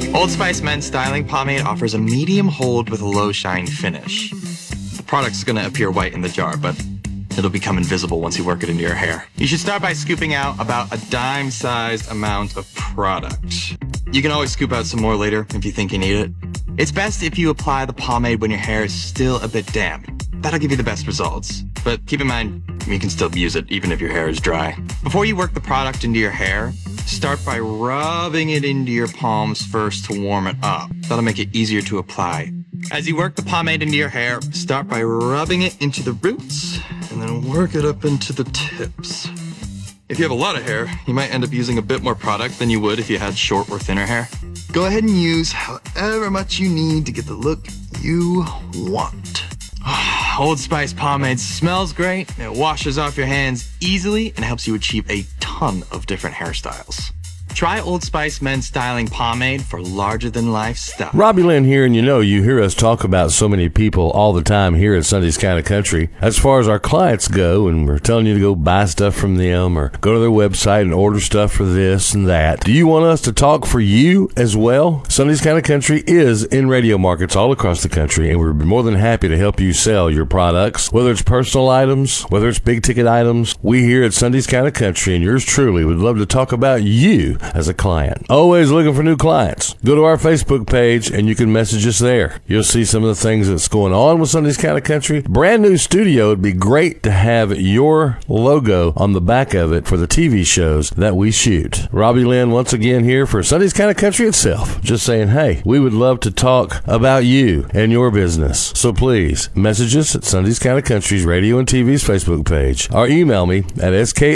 Old Spice Men's Styling Pomade offers a medium hold with a low shine finish. The product's going to appear white in the jar, but it'll become invisible once you work it into your hair. You should start by scooping out about a dime-sized amount of product. You can always scoop out some more later if you think you need it. It's best if you apply the pomade when your hair is still a bit damp. That'll give you the best results. But keep in mind, you can still use it even if your hair is dry. Before you work the product into your hair, start by rubbing it into your palms first to warm it up. That'll make it easier to apply. As you work the pomade into your hair, start by rubbing it into the roots and then work it up into the tips. If you have a lot of hair, you might end up using a bit more product than you would if you had short or thinner hair. Go ahead and use however much you need to get the look you want. Old Spice pomade smells great, it washes off your hands easily, and helps you achieve a ton of different hairstyles. Try Old Spice Men's Styling Pomade for larger-than-life style. Robbie Lynn here, and you hear us talk about so many people all the time here at Sunday's Kind of Country. As far as our clients go, and we're telling you to go buy stuff from them or go to their website and order stuff for this and that. Do you want us to talk for you as well? Sunday's Kind of Country is in radio markets all across the country, and we're more than happy to help you sell your products, whether it's personal items, whether it's big-ticket items. We here at Sunday's Kind of Country, and yours truly, would love to talk about you as a client. Always looking for new clients. Go to our Facebook page and you can message us there. You'll see some of the things that's going on with Sunday's Kind of Country. Brand new studio. It'd be great to have your logo on the back of it for the TV shows that we shoot. Robbie Lynn once again here for Sunday's Kind of Country itself. Just saying, hey, we would love to talk about you and your business. So please message us at Sunday's Kind of Country's radio and TV's Facebook page or email me at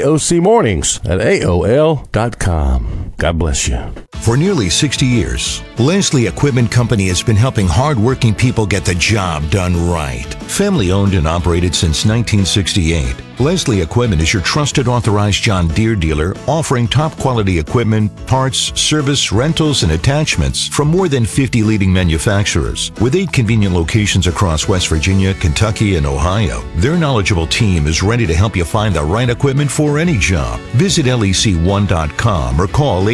skocmornings@aol.com. God bless you. For nearly 60 years, Leslie Equipment Company has been helping hardworking people get the job done right. Family owned and operated since 1968, Leslie Equipment is your trusted authorized John Deere dealer, offering top quality equipment, parts, service, rentals, and attachments from more than 50 leading manufacturers. With 8 convenient locations across West Virginia, Kentucky, and Ohio, their knowledgeable team is ready to help you find the right equipment for any job. Visit lec1.com or call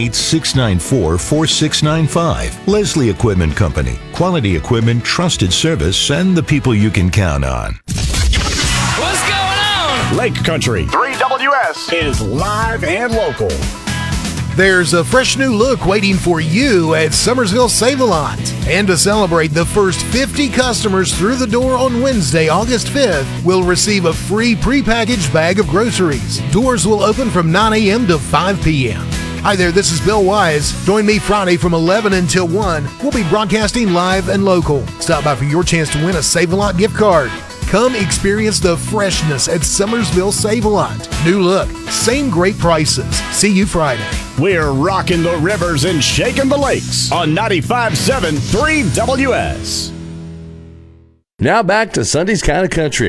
888-694-4695. Leslie Equipment Company. Quality equipment, trusted service, and the people you can count on. What's going on? Lake Country 3WS is live and local. There's a fresh new look waiting for you at Summersville Save-A-Lot. And to celebrate, the first 50 customers through the door on Wednesday, August 5th, will receive a free prepackaged bag of groceries. Doors will open from 9 a.m. to 5 p.m. Hi there, this is Bill Wise. Join me Friday from 11 until 1. We'll be broadcasting live and local. Stop by for your chance to win a Save-A-Lot gift card. Come experience the freshness at Summersville Save-A-Lot. New look, same great prices. See you Friday. We're rocking the rivers and shaking the lakes on 95.7 3WS. Now back to Sunday's Kind of Country.